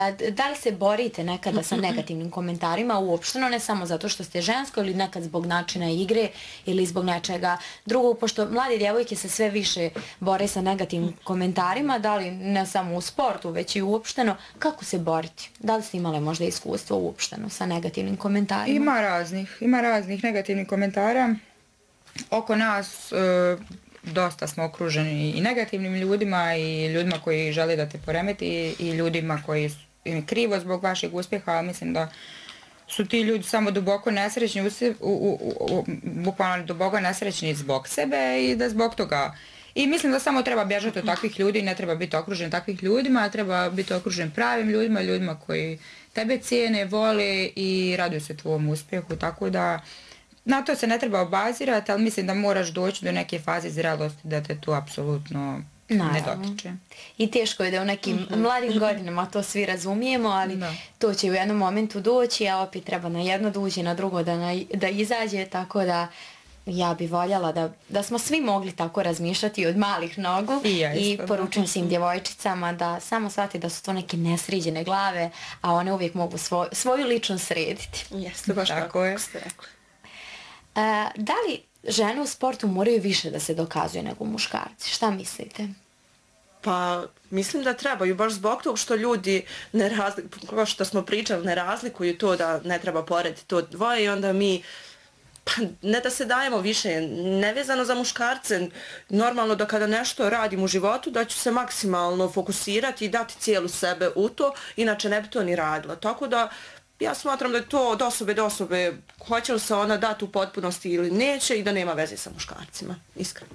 Da li se borite nekada sa negativnim komentarima uopšteno, ne samo zato što ste žensko ili nekad zbog načina igre ili zbog nečega drugog, pošto mlade djevojke se sve više bore sa negativnim komentarima, da li ne samo u sportu, već i uopšteno, kako se boriti? Da li ste imale možda iskustvo uopšteno sa negativnim komentarima? Ima raznih negativnih komentara. Oko nas dosta smo okruženi i negativnim ljudima i ljudima koji žele da te poremeti i ljudima koji im je krivo zbog vašeg uspjeha, ali mislim da su ti ljudi samo duboko nesrećni, bukvalno duboko nesrećni zbog sebe i da zbog toga. I mislim da samo treba bježati od takvih ljudi, ne treba biti okružen takvih ljudima, treba biti okružen pravim ljudima, ljudima koji tebe cijene, vole i raduju se tvom uspjehu, tako da na to se ne treba obazirati, ali mislim da moraš doći do neke faze zrelosti da te to apsolutno ne dotiče. I teško je da u nekim mladim godinama to svi razumijemo, ali to će u jednom momentu doći, a opet treba na jedno da uđe, na drugo da izađe, tako da ja bi voljela da smo svi mogli tako razmišljati od malih nogu i poručujem svim djevojčicama da samo shvati da su to neke nesređene glave, a one uvijek mogu svoju ličnost srediti. Jeste, baš tako je. Ste rekli. Da li žene u sportu moraju više da se dokazuju nego muškarci? Šta mislite? Pa mislim da trebaju, baš zbog toga što ljudi, kao što smo pričali, ne razlikuju to da ne treba porediti to dvoje i onda mi, pa ne da se dajemo više, nevezano za muškarce, normalno da kada nešto radim u životu da ću se maksimalno fokusirati i dati cijelu sebe u to, inače ne bi to ni radila. Tako da ja smatram da je to od osobe do osobe, hoće li se ona dati u potpunosti ili neće i da nema veze sa muškarcima, iskreno.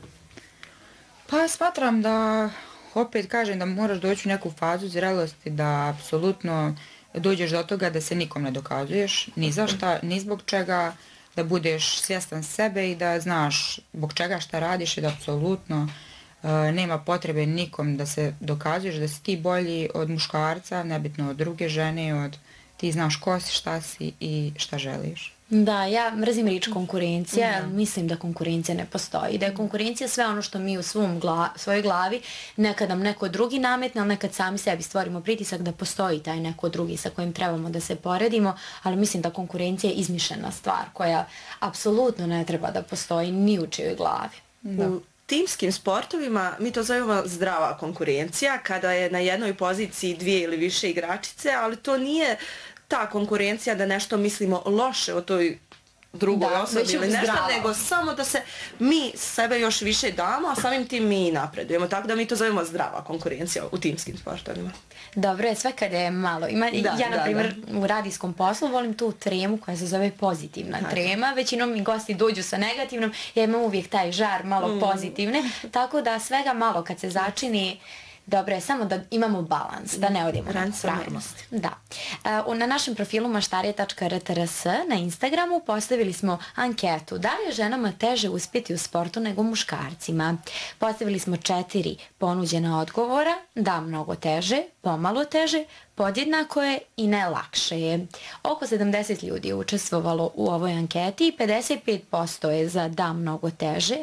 Pa smatram da, opet kažem, da moraš doći u neku fazu zrelosti, da apsolutno dođeš do toga da se nikom ne dokazuješ, ni za šta, ni zbog čega, da budeš svjestan sebe i da znaš zbog čega šta radiš i da apsolutno nema potrebe nikom da se dokazuješ, da si ti bolji od muškarca, nebitno od druge žene, ti znaš ko si, šta si i šta želiš. Da, ja mrzim riječ konkurencija, mislim da konkurencija ne postoji. Da je konkurencija sve ono što mi u svojoj glavi nekad nam neko drugi nametne, ali nekad sami sebi stvorimo pritisak da postoji taj neko drugi sa kojim trebamo da se poredimo, ali mislim da konkurencija je izmišljena stvar koja apsolutno ne treba da postoji ni u čijoj glavi. U timskim sportovima mi to zovemo zdrava konkurencija, kada je na jednoj poziciji dvije ili više igračice, ali to nije ta konkurencija da nešto mislimo loše o toj drugoj osobi ili nešto, nego samo da se mi sebe još više damo, a samim tim mi napredujemo. Tako da mi to zovemo zdrava konkurencija u timskim sportovima. Dobro je, sve kada je malo. Ja, na primjer, u radijskom poslu volim tu tremu koja se zove pozitivna trema. Većinom mi gosti dođu sa negativnom, ja imam uvijek taj žar malo pozitivne, tako da svega malo kad se začini. Dobro je, samo da imamo balans, da ne odemo na krajnost. Da. Na našem profilu maštarije.rtrs na Instagramu postavili smo anketu da li je ženama teže uspjeti u sportu nego muškarcima. Postavili smo 4 ponuđena odgovora, da mnogo teže, pomalo teže, podjednako je i ne lakše je. Oko 70 ljudi je učestvovalo u ovoj anketi, 55% je za da mnogo teže,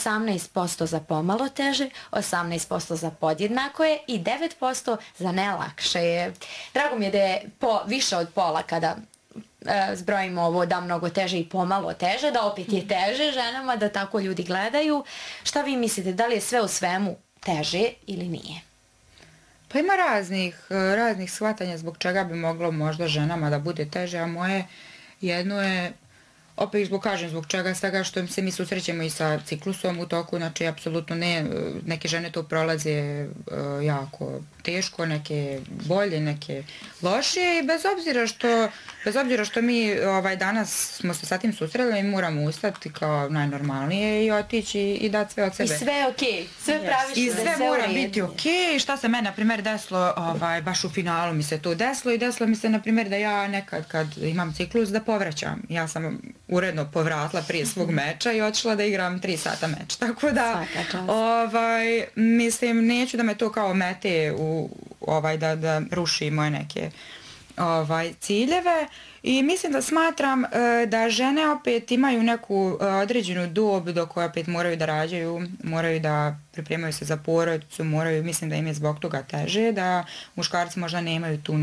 18% za pomalo teže, 18% za podjednako je i 9% za ne lakše je. Drago mi je da je više od pola kada zbrojimo ovo da mnogo teže i pomalo teže, da opet je teže ženama, da tako ljudi gledaju. Šta vi mislite, da li je sve u svemu teže ili nije? Pa ima raznih shvatanja zbog čega bi moglo možda ženama da bude teže, a moje jedno je, opet zbog čega svega što se mi susrećemo i sa ciklusom u toku, znači apsolutno ne, neke žene to prolaze jako teško, neke bolje, neke lošije i bez obzira što mi danas smo se sa tim susreli i moramo ustati kao najnormalnije i otići i dati sve od sebe. I sve je okej, sve praviš i sve mora biti okej. Šta se meni, na primjer, desilo, baš u finalu mi se to desilo i desilo mi se, na primjer, da ja nekad kad imam ciklus da povraćam. Ja sam uredno povratila prije svog meča i otišla da igram 3 sata meč. Tako da, mislim, neću da me to kao mete da ruši moje neke ciljeve i mislim da smatram da žene opet imaju neku određenu dob do koje opet moraju da rađaju, moraju da pripremaju se za porodicu, mislim da im je zbog toga teže, da muškarci možda nemaju tu